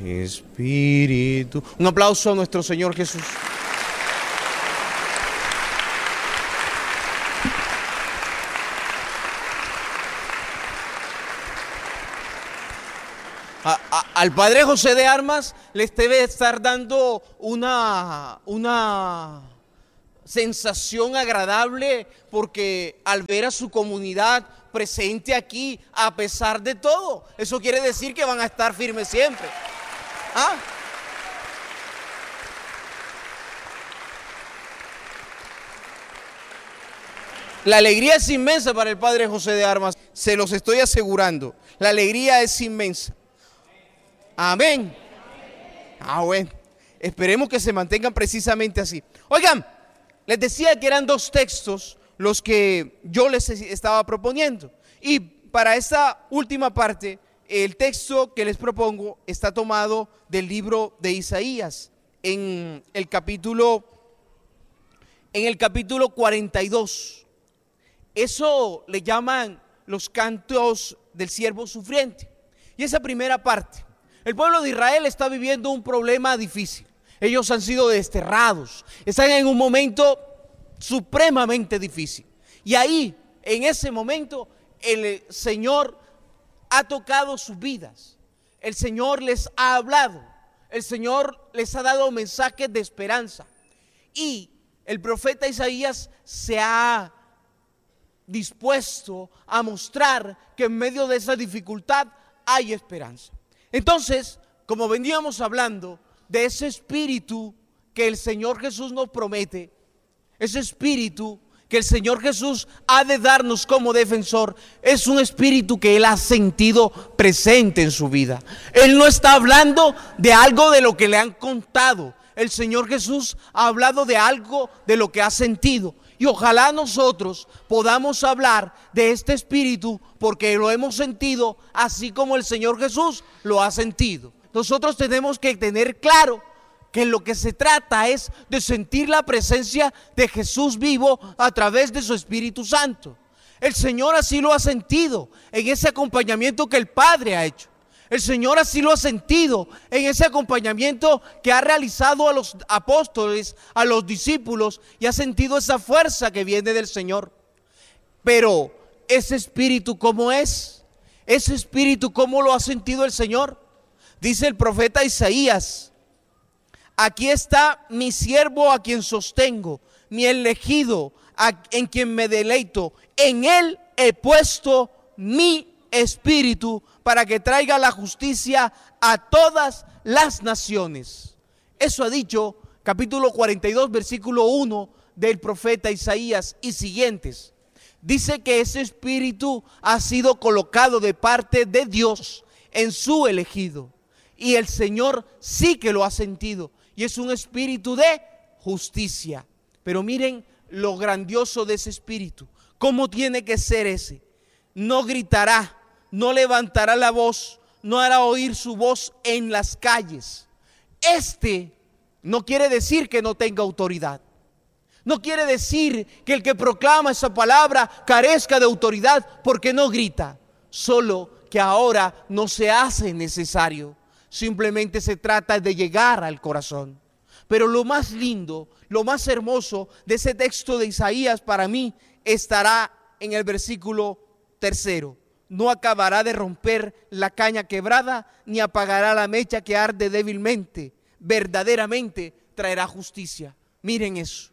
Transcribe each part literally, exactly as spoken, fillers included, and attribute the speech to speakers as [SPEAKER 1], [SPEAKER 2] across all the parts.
[SPEAKER 1] Espíritu. Un aplauso a nuestro Señor Jesús. A, a, al Padre José de Armas les debe estar dando una, una sensación agradable, porque al ver a su comunidad presente aquí, a pesar de todo, eso quiere decir que van a estar firmes siempre. ¿Ah? La alegría es inmensa para el Padre José de Armas, se los estoy asegurando. La alegría es inmensa. Amén. Ah, bueno. Esperemos que se mantengan precisamente así. Oigan, les decía que eran dos textos los que yo les estaba proponiendo. Y para esta última parte, el texto que les propongo está tomado del libro de Isaías, en el capítulo, en el capítulo cuarenta y dos. Eso le llaman los cantos del siervo sufriente. Y esa primera parte, el pueblo de Israel está viviendo un problema difícil. Ellos han sido desterrados, están en un momento supremamente difícil. Y ahí, en ese momento, el Señor ha tocado sus vidas. El Señor les ha hablado. El Señor les ha dado mensajes de esperanza. Y el profeta Isaías se ha dispuesto a mostrar que en medio de esa dificultad hay esperanza. Entonces, como veníamos hablando de ese espíritu que el Señor Jesús nos promete, ese espíritu que el Señor Jesús ha de darnos como defensor, es un espíritu que Él ha sentido presente en su vida. Él no está hablando de algo de lo que le han contado. El Señor Jesús ha hablado de algo de lo que ha sentido. Y ojalá nosotros podamos hablar de este espíritu, porque lo hemos sentido así como el Señor Jesús lo ha sentido. Nosotros tenemos que tener claro que lo que se trata es de sentir la presencia de Jesús vivo a través de su Espíritu Santo. El Señor así lo ha sentido en ese acompañamiento que el Padre ha hecho. El Señor así lo ha sentido en ese acompañamiento que ha realizado a los apóstoles, a los discípulos, y ha sentido esa fuerza que viene del Señor. Pero ese espíritu, ¿cómo es? Ese espíritu, ¿cómo lo ha sentido el Señor? Dice el profeta Isaías: aquí está mi siervo a quien sostengo, mi elegido a, en quien me deleito. En él he puesto mi espíritu para que traiga la justicia a todas las naciones. Eso ha dicho capítulo cuarenta y dos, versículo uno del profeta Isaías y siguientes. Dice que ese espíritu ha sido colocado de parte de Dios en su elegido. Y el Señor sí que lo ha sentido. Y es un espíritu de justicia. Pero miren lo grandioso de ese espíritu. ¿Cómo tiene que ser ese? No gritará, no levantará la voz, no hará oír su voz en las calles. Este no quiere decir que no tenga autoridad. No quiere decir que el que proclama esa palabra carezca de autoridad porque no grita. Solo que ahora no se hace necesario. Simplemente se trata de llegar al corazón. Pero lo más lindo, lo más hermoso de ese texto de Isaías para mí estará en el versículo tercero. No acabará de romper la caña quebrada, ni apagará la mecha que arde débilmente. Verdaderamente traerá justicia. Miren eso.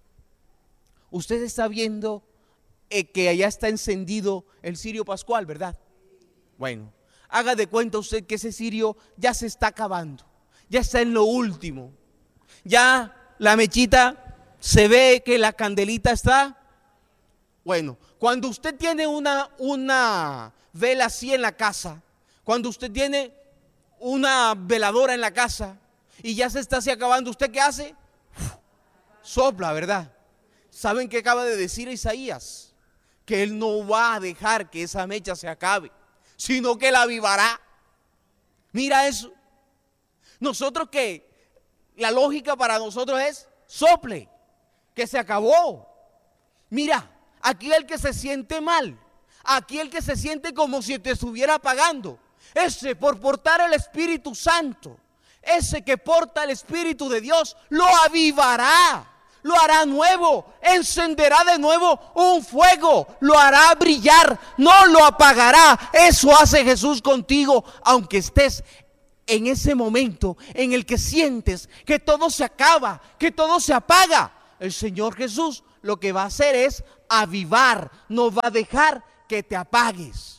[SPEAKER 1] Usted está viendo eh, que allá está encendido el cirio pascual, ¿verdad? Bueno, haga de cuenta usted que ese cirio ya se está acabando. Ya está en lo último. Ya la mechita se ve que la candelita está. Bueno, cuando usted tiene una, una vela así en la casa, cuando usted tiene una veladora en la casa y ya se está así acabando, ¿usted qué hace? Uf, sopla, ¿verdad? ¿Saben qué acaba de decir Isaías? Que él no va a dejar que esa mecha se acabe, sino que la avivará. Mira eso. Nosotros que la lógica para nosotros es sople, que se acabó. Mira, aquí el que se siente mal, aquí el que se siente como si te estuviera apagando, ese por portar el Espíritu Santo, ese que porta el Espíritu de Dios, lo avivará, lo hará nuevo, encenderá de nuevo un fuego, lo hará brillar, no lo apagará. Eso hace Jesús contigo, aunque estés en ese momento en el que sientes que todo se acaba, que todo se apaga. El Señor Jesús lo que va a hacer es avivar, no va a dejar que te apagues.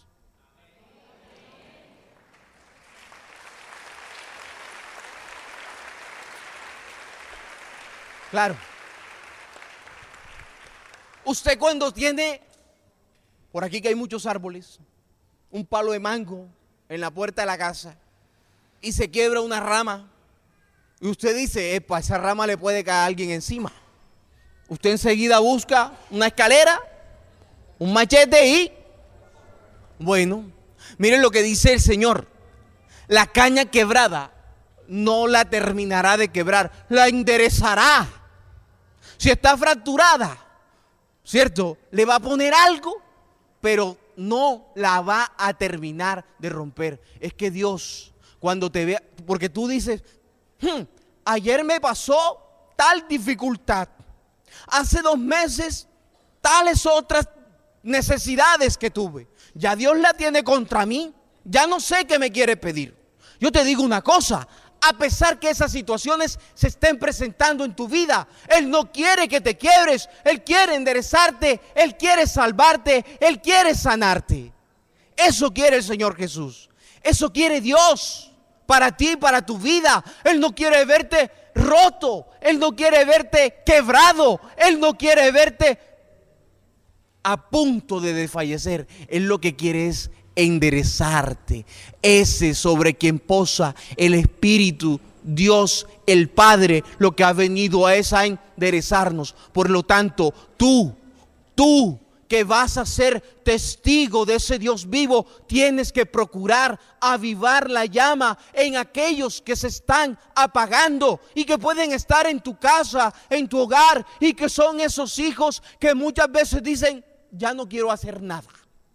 [SPEAKER 1] Claro. Usted cuando tiene, por aquí que hay muchos árboles, un palo de mango en la puerta de la casa y se quiebra una rama y usted dice, epa, esa rama le puede caer a alguien encima. Usted enseguida busca una escalera, un machete y, bueno, miren lo que dice el Señor. La caña quebrada no la terminará de quebrar, la enderezará. Si está fracturada, ¿cierto? Le va a poner algo, pero no la va a terminar de romper. Es que Dios, cuando te vea, porque tú dices, hmm, ayer me pasó tal dificultad, hace dos meses tales otras necesidades que tuve, ya Dios la tiene contra mí, ya no sé qué me quiere pedir. Yo te digo una cosa, a pesar que esas situaciones se estén presentando en tu vida, Él no quiere que te quiebres, Él quiere enderezarte, Él quiere salvarte, Él quiere sanarte. Eso quiere el Señor Jesús, eso quiere Dios para ti, para tu vida. Él no quiere verte roto, Él no quiere verte quebrado, Él no quiere verte a punto de desfallecer. Él lo que quiere es enderezarte. Ese sobre quien posa el Espíritu, Dios el Padre, lo que ha venido es a enderezarnos. Por lo tanto, tú, tú que vas a ser testigo de ese Dios vivo, tienes que procurar avivar la llama en aquellos que se están apagando y que pueden estar en tu casa, en tu hogar, y que son esos hijos que muchas veces dicen, ya no quiero hacer nada.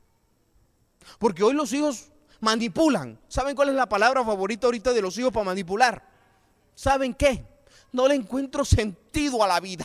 [SPEAKER 1] Porque hoy los hijos manipulan. ¿Saben cuál es la palabra favorita ahorita de los hijos para manipular? ¿Saben qué? No le encuentro sentido a la vida.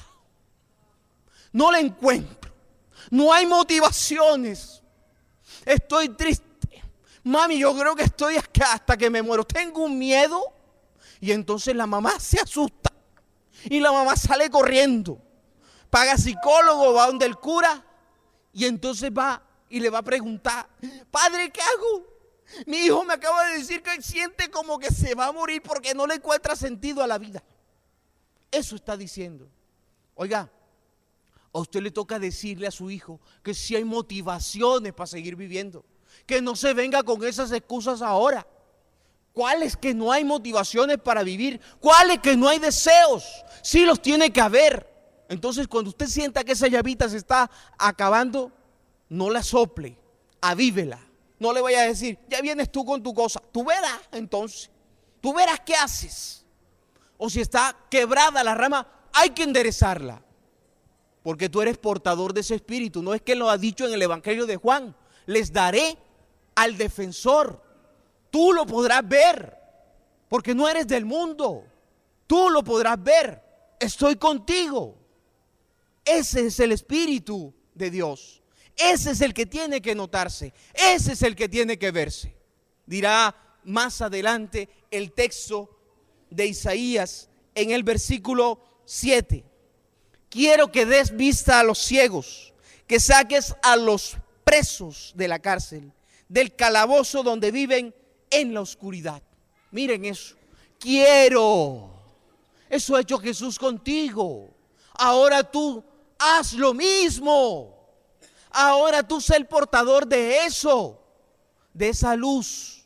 [SPEAKER 1] No le encuentro. No hay motivaciones. Estoy triste. Mami, yo creo que estoy acá hasta que me muero. Tengo un miedo. Y entonces la mamá se asusta. Y la mamá sale corriendo. Paga psicólogo, va donde el cura. Y entonces va y le va a preguntar, padre, ¿qué hago? Mi hijo me acaba de decir que siente como que se va a morir porque no le encuentra sentido a la vida. Eso está diciendo. Oiga, a usted le toca decirle a su hijo que sí hay motivaciones para seguir viviendo, que no se venga con esas excusas ahora. ¿Cuáles que no hay motivaciones para vivir? ¿Cuáles que no hay deseos? Sí los tiene que haber. Entonces, cuando usted sienta que esa llavita se está acabando, no la sople, avívela. No le vaya a decir, ya vienes tú con tu cosa. Tú verás entonces, tú verás qué haces. O si está quebrada la rama, hay que enderezarla. Porque tú eres portador de ese espíritu. No es que lo ha dicho en el Evangelio de Juan. Les daré al defensor. Tú lo podrás ver, porque no eres del mundo. Tú lo podrás ver. Estoy contigo. Ese es el Espíritu de Dios. Ese es el que tiene que notarse. Ese es el que tiene que verse. Dirá más adelante el texto de Isaías en el versículo siete. Quiero que des vista a los ciegos, que saques a los presos de la cárcel, del calabozo donde viven en la oscuridad. Miren eso. Quiero. Eso ha hecho Jesús contigo. Ahora tú haz lo mismo. Ahora tú sé el portador de eso, de esa luz.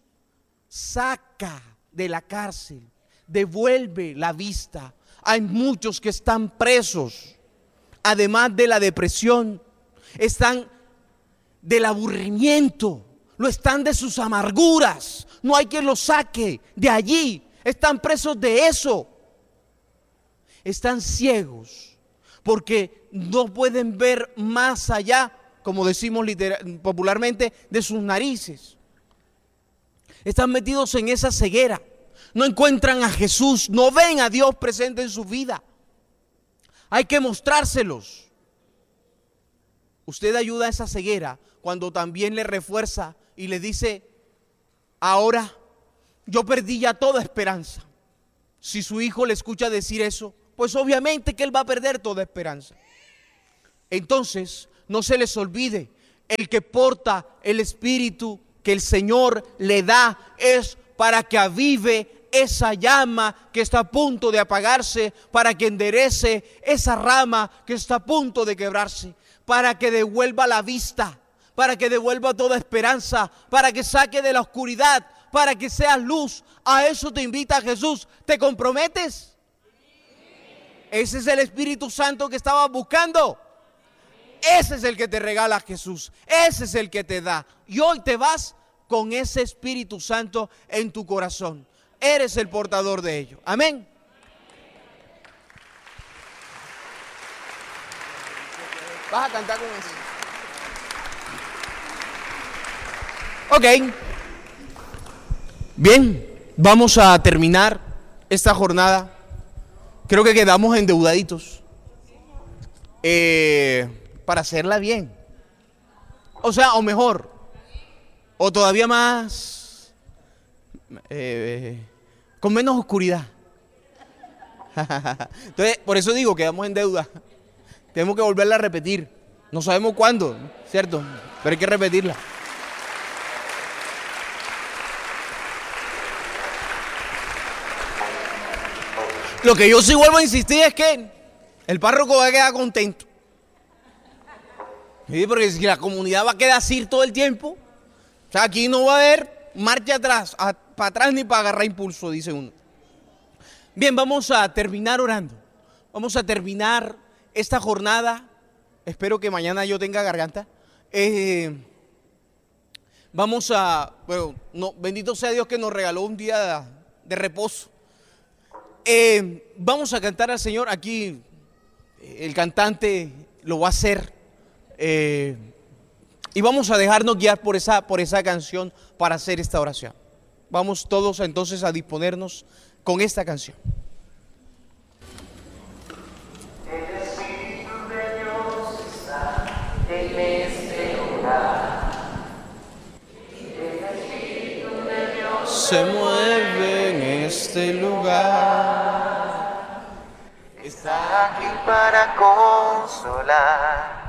[SPEAKER 1] Saca de la cárcel, devuelve la vista. Hay muchos que están presos, además de la depresión, están del aburrimiento, lo están de sus amarguras. No hay quien los saque de allí. Están presos de eso. Están ciegos porque no pueden ver más allá, como decimos literal, popularmente, de sus narices. Están metidos en esa ceguera. no encuentran a Jesús, no ven a Dios presente en su vida. Hay que mostrárselos. Usted ayuda a esa ceguera cuando también le refuerza y le dice: ahora yo perdí ya toda esperanza. Si su hijo le escucha decir eso, pues obviamente que él va a perder toda esperanza. Entonces, no se les olvide, el que porta el espíritu que el Señor le da es para que avive esa llama que está a punto de apagarse, para que enderece esa rama que está a punto de quebrarse, para que devuelva la vista, para que devuelva toda esperanza, para que saque de la oscuridad, para que seas luz. A eso te invita Jesús. ¿Te comprometes? Ese es el Espíritu Santo que estabas buscando. Ese es el que te regala Jesús. Ese es el que te da. Y hoy te vas con ese Espíritu Santo en tu corazón. Eres el portador de ello. Amén. Vas a cantar con eso. Ok. Bien, vamos a terminar esta jornada. Creo que quedamos endeudaditos. Eh, para hacerla bien. O sea, o mejor. O todavía más. Eh, con menos oscuridad. Entonces, por eso digo, quedamos en deuda. Tenemos que volverla a repetir. No sabemos cuándo, ¿cierto? Pero hay que repetirla. Lo que yo sí vuelvo a insistir es que el párroco va a quedar contento. ¿Sí? Porque si la comunidad va a quedar así todo el tiempo, o sea, aquí no va a haber marcha atrás, a, para atrás ni para agarrar impulso, dice uno. Bien, vamos a terminar orando. Vamos a terminar esta jornada. Espero que mañana yo tenga garganta. Eh, vamos a, bueno, no, bendito sea Dios que nos regaló un día de, de reposo. Eh, vamos a cantar al Señor. Aquí el cantante lo va a hacer. Eh, y vamos a dejarnos guiar por esa, por esa canción para hacer esta oración. Vamos todos entonces a disponernos con esta canción.
[SPEAKER 2] El Espíritu de Dios está en este lugar. El Espíritu de Dios
[SPEAKER 1] Se mueve en este lugar.
[SPEAKER 2] está aquí para consolar.